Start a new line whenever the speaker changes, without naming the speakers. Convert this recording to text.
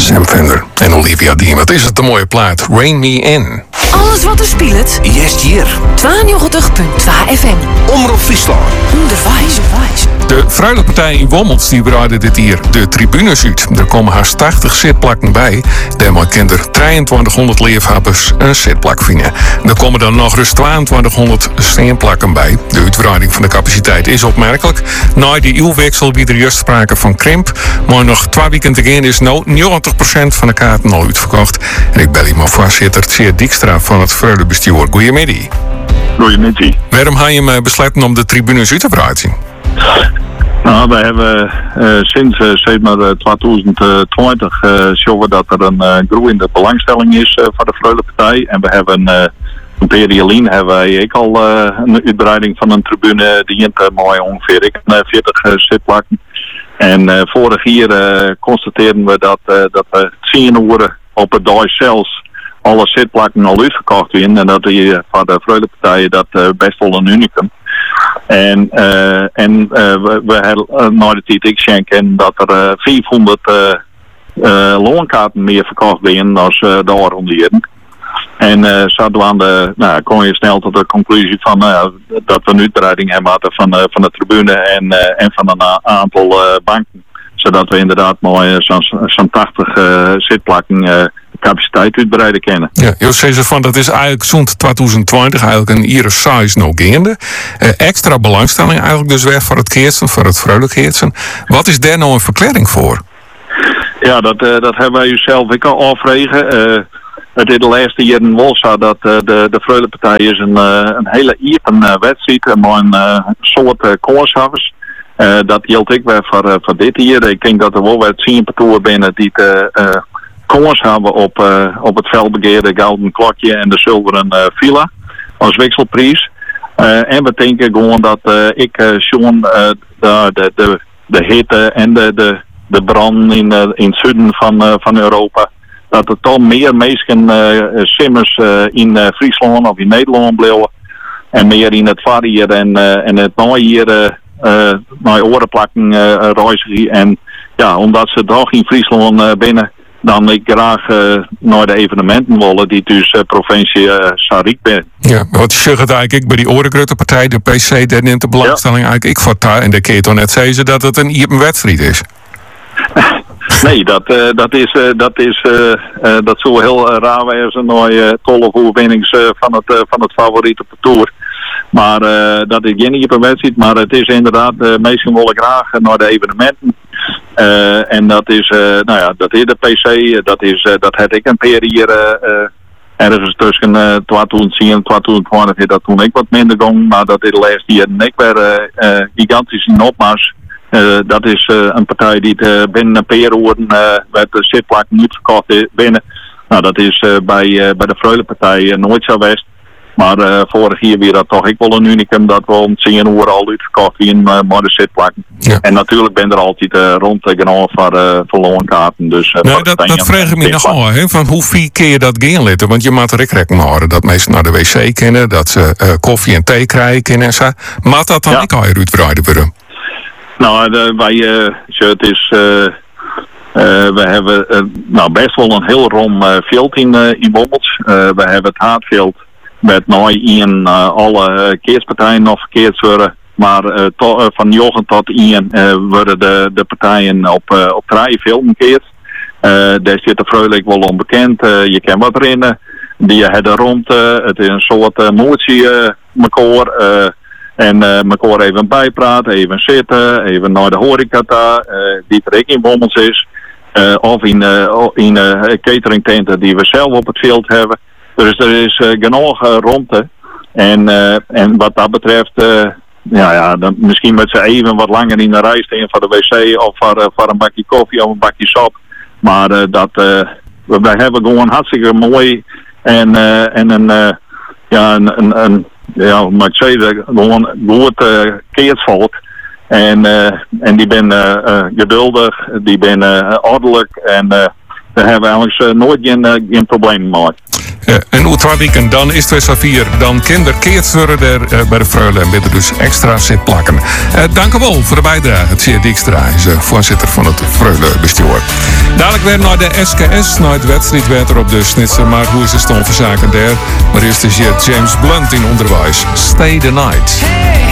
Sam Fender en Olivia Dean. Wat is het een mooie plaat. Rain Me In.
Alles wat er speelt.
Jest hier.
92.2 FM.
Omroep Friesland.
Onderwijs.
De Fruilenpartij in Wommels die breiden dit hier de tribunes uit. Er komen haast 80 zitplakken bij. Daarmee kunnen er 2300 leefhappers een zitplak vinden. Er komen dan nog eens 2200 steenplakken bij. De uitbreiding van de capaciteit is opmerkelijk. Na die eeuwwissel wie er juist sprake van krimp. Maar nog 2 weken te gaan is nou 90% van de kaarten al uitverkocht. En ik bel hier maar voorzitter Tjeerd Dijkstra van het Fruilenbestuur. Goedemiddag.
Goedemiddag.
Waarom ga je me besluiten om de tribunes uit te breiden?
Nou, we hebben sinds 2020 zien we dat er een groeiende belangstelling is voor de Fruilenpartij. En we hebben een periode hebben wij ook al een uitbreiding van een tribune die in mooi ongeveer 40 zitplakken. En vorig jaar constateerden we dat we 10 uur op het dag zelfs alle zitplakken al uitverkocht werden. En dat hier voor de Fruilenpartij dat best wel een unicum. En we hebben naar de tijd schenken dat er 500 loonkaarten meer verkocht werden dan daar rondjaren. En zodoende kon je snel tot de conclusie van dat we een uitbreiding hebben van de tribune en van een aantal banken. Zodat we inderdaad mooi zo'n 80 zitplakken capaciteit uitbreiden kennen.
Ja, je zei ze van dat is eigenlijk zo'n 2020 eigenlijk een iris size nog gaande. Extra belangstelling eigenlijk dus weer voor het keertsen, voor het Fruilenkeertsen. Wat is daar nou een verklaring voor?
Ja, dat hebben wij zelf ook al afvregen. Het is de laatste jaren wel zo dat de Fruilenpartij is een hele open wedstrijd, maar een soort koershavers. Dat geldt ook weer voor dit hier. Ik denk dat er wel wat 10 partoer binnen die koers hebben op het felbegeerde gouden klokje en de zilveren villa als wisselprijs. En we denken gewoon dat de hitte en de brand in het zuiden van Europa, dat er toch meer mensen simmers in Friesland of in Nederland blijven en meer in het varrier en het naaier naar orenplakken reizen. En ja, omdat ze toch in Friesland binnen dan ik graag naar de evenementen willen die dus provincie Sarik ben.
Ja, wat je zegt eigenlijk bij die Orenkrutte-partij, de PC, daar neemt de belangstelling eigenlijk ik voor daar. En de keer toch net zei ze dat het een iepen wedstrijd is.
Nee, dat zou heel raar wezen naar 12 overwinnings van het favoriete parcours. Maar dat is geen iepen wedstrijd, maar het is inderdaad, meestal willen graag naar de evenementen. En dat is, dat is de PC, dat had ik een periode ergens tussen 2010 en 2020 dat toen ik wat minder ging, maar dat is de laatste jaren ik weer gigantisch in opmars. Dat is een partij die binnen een paar uren met de zitplakken niet verkocht binnen. Nou, dat is bij de Fruilenpartij nooit zo geweest. Maar vorig jaar weer dat toch ik wel een unicum dat we om 10 uur al uitverkocht in maar de zitplakken. Ja. En natuurlijk ben er altijd rond genoeg voor loonkaarten. Dus,
nee, dat vraag ik me nogal, van hoe vier keer je dat gaan laten? Want je moet er ook rekening mee houden dat mensen naar de wc kennen, dat ze koffie en thee krijgen kennen en zo. Maakt dat dan niet al uitbreiden worden? Nou,
het is... we hebben best wel een heel rom veld in Wommels. We hebben het Haardveld met in alle keerspartijen nog verkeerd worden. Maar van Jochen tot Ian worden de partijen op 3 velden keerd. Daar zit de Freulijk wel onbekend. Je kan wat rennen. Die hebben rond. Het is een soort motie mekaar. En mekaar even bijpraten, even zitten, even naar de horeca die er ook in Wommels is. Of in cateringtenten die we zelf op het veld hebben. Dus er is genoeg rondte. En wat dat betreft, dan misschien met ze even wat langer in de rij staan voor de wc of voor een bakje koffie of een bakje sop. Maar we hebben gewoon hartstikke mooi en maar ik zei gewoon goed keersvolk. En die ben geduldig, die ben ordelijk en daar hebben we eigenlijk nooit geen probleem mee.
En hoe 2 weken dan is het weer Savier. Dan kinderkeert worden er bij de Freule en bidden dus extra zitplakken. Dank u wel voor de bijdrage. Het Zeer Dijkstra is voorzitter van het Freule bestuur. Dadelijk weer naar de SKS, naar het wedstrijdwetter op de Snitser. Maar hoe is het stond voor zaken daar? Maar eerst is hier James Blunt in onderwijs. Stay the night.